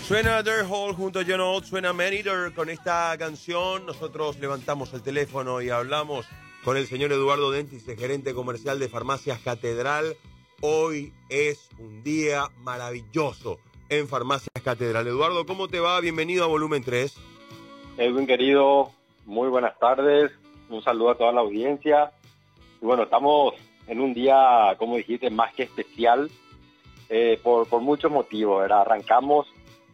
Suena Dirt Hall junto a John Oates, suena Man Eater. Con esta canción nosotros levantamos el teléfono y hablamos con el señor Eduardo Dentis, el gerente comercial de Farmacias Catedral. Hoy es un día maravilloso en Farmacias Catedral. Eduardo, ¿cómo te va? Bienvenido a Volumen 3. Edwin, querido, muy buenas tardes. Un saludo a toda la audiencia. Y bueno, estamos en un día, como dijiste, más que especial por muchos motivos, ¿verdad? Arrancamos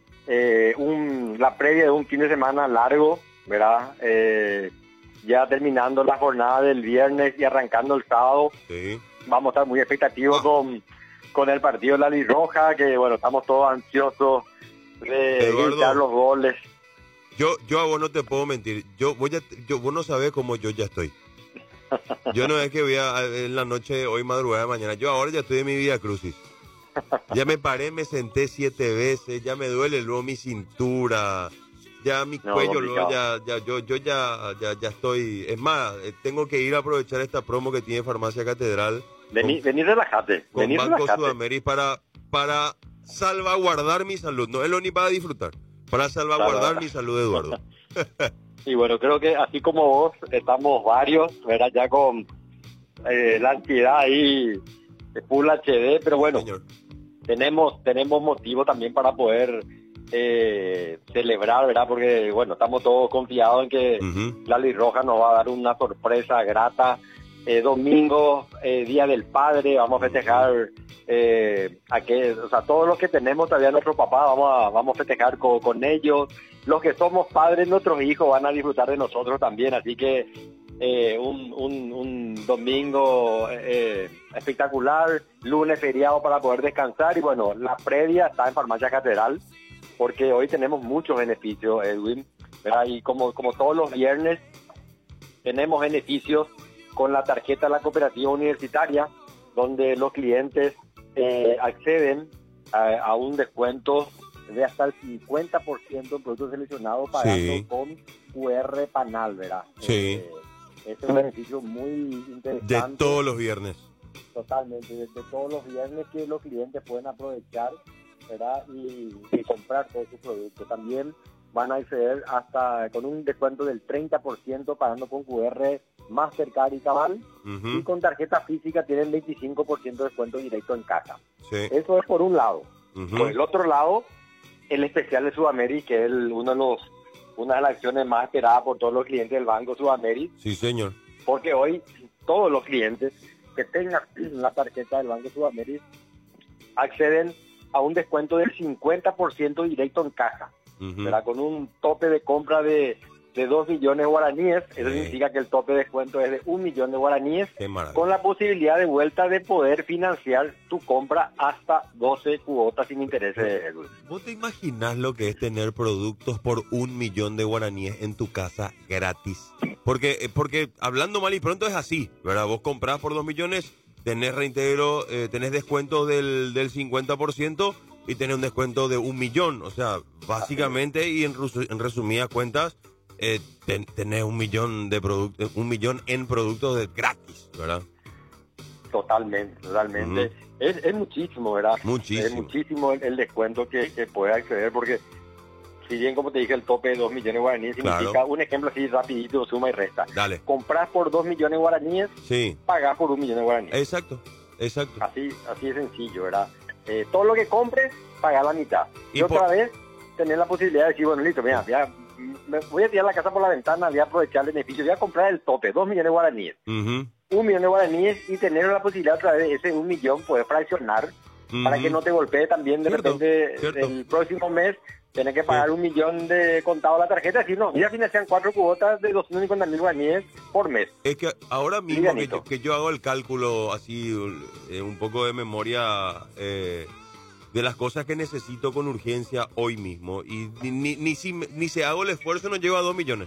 la previa de un fin de semana largo, ¿verdad? Ya terminando la jornada del viernes y arrancando el sábado. Sí. Vamos a estar muy expectativos con el partido de la Albirroja, que bueno, estamos todos ansiosos de gritar los goles. Yo a vos no te puedo mentir. Vos no sabés cómo yo ya estoy. Yo no es que voy en la noche, hoy madrugada de mañana. Yo ahora ya estoy en mi Vía Crucis. Ya me paré, me senté 7 veces, ya me duele luego mi cintura, ya mi cuello, luego yo ya estoy. Es más, tengo que ir a aprovechar esta promo que tiene Farmacia Catedral. Vení, relájate. Con Banco Sudamérica para salvaguardar mi salud. No es lo ni para disfrutar, para salvaguardar mi salud, Eduardo. Y bueno, creo que así como vos, estamos varios, ¿verdad? Ya con la ansiedad ahí de Full HD, pero bueno. Señor. Tenemos motivo también para poder celebrar, ¿verdad? Porque, bueno, estamos todos confiados en que la Albirroja nos va a dar una sorpresa grata. Domingo, Día del Padre, vamos a festejar todos los que tenemos todavía nuestro papá, vamos a festejar con ellos. Los que somos padres, nuestros hijos van a disfrutar de nosotros también, así que un domingo espectacular, lunes feriado para poder descansar. Y bueno, la previa está en Farmacia Catedral, porque hoy tenemos muchos beneficios, Edwin, ¿verdad? Y como todos los viernes tenemos beneficios con la tarjeta de la cooperativa universitaria, donde los clientes acceden a un descuento de hasta el 50% en productos seleccionados pagando con QR Panal, ¿verdad? Sí. Este es un beneficio muy interesante. De todos los viernes. Totalmente, de todos los viernes que los clientes pueden aprovechar, ¿verdad? Y comprar todos sus productos. También van a acceder hasta con un descuento del 30% pagando con QR Mastercard y Cabal. Y con tarjeta física tienen 25% de descuento directo en casa. Sí. Eso es por un lado. Por el otro lado, el especial de Sudamérica, que es una de las acciones más esperadas por todos los clientes del Banco Sudamérica. Sí, señor. Porque hoy todos los clientes que tengan la tarjeta del Banco Sudamérica acceden a un descuento del 50% directo en caja, ¿verdad? Con un tope de compra de 2 millones de guaraníes. Eso significa que el tope de descuento es de 1 millón de guaraníes, con la posibilidad de vuelta de poder financiar tu compra hasta 12 cuotas sin intereses. ¿Vos te imaginas lo que es tener productos por 1 millón de guaraníes en tu casa gratis? Porque hablando mal y pronto es así, ¿verdad? Vos comprás por 2 millones, tenés reintegro, tenés descuento del 50% y tenés un descuento de 1 millón. O sea, básicamente, y en resumidas cuentas, tenés 1 millón de productos, 1 millón en productos gratis, ¿verdad? Totalmente. Es muchísimo, ¿verdad? Muchísimo. Es muchísimo el descuento que puede acceder, porque si bien, como te dije, el tope de 2 millones de guaraníes significa, un ejemplo así rapidito, suma y resta. Dale. Comprás por 2 millones de guaraníes, pagás por 1 millón de guaraníes. Exacto. Así es sencillo, ¿verdad? Todo lo que compres, pagás la mitad. Y otra vez, tener la posibilidad de decir, bueno, listo, mira, ya me voy a tirar la casa por la ventana, voy a aprovechar el beneficio, voy a comprar el tope, 2 millones de guaraníes. 1 millón de guaraníes y tener la posibilidad otra vez de ese 1 millón poder fraccionar para que no te golpee también de repente el próximo mes tener que pagar 1 millón de contado a la tarjeta. Decir, no, ya financian 4 cuotas de 250.000 guaraníes por mes. Es que ahora mismo que yo hago el cálculo así, un poco de memoria, de las cosas que necesito con urgencia hoy mismo, y ni si hago el esfuerzo no llego a 2 millones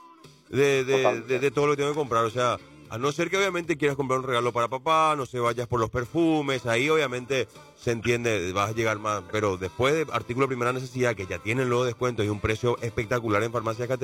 de todo lo que tengo que comprar. O sea, a no ser que obviamente quieras comprar un regalo para papá, no sé, vayas por los perfumes, ahí obviamente se entiende, vas a llegar más, pero después de artículo de primera necesidad, que ya tienen los descuentos y un precio espectacular en Farmacia Catedral,